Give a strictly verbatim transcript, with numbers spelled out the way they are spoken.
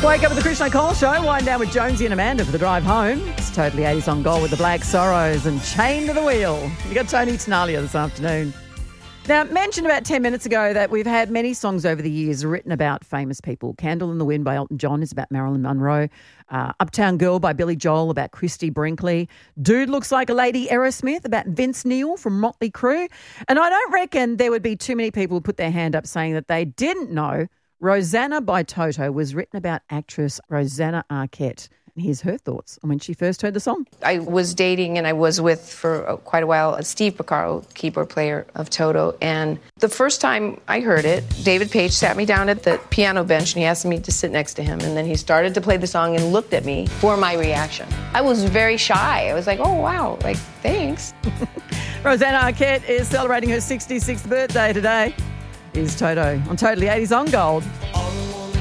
Wake up with the Krishna Cole Show. Wind down with Jonesy and Amanda for the drive home. It's Totally eighties on Gold with the Black Sorrows and Chained to the Wheel. You got Tony Tenalia this afternoon. Now, mentioned about ten minutes ago that we've had many songs over the years written about famous people. Candle in the Wind by Elton John is about Marilyn Monroe. Uh, Uptown Girl by Billy Joel about Christy Brinkley. Dude Looks Like a Lady Aerosmith about Vince Neil from Motley Crue. And I don't reckon there would be too many people who put their hand up saying that they didn't know Rosanna by Toto was written about actress Rosanna Arquette. And here's her thoughts on when she first heard the song. I was dating and I was with for quite a while Steve Porcaro, keyboard player of Toto. And the first time I heard it, David Page sat me down at the piano bench and he asked me to sit next to him. And then he started to play the song and looked at me for my reaction. I was very shy. I was like, oh, wow, like, thanks. Rosanna Arquette is celebrating her sixty-sixth birthday today. Is Toto on Totally eighties on Gold.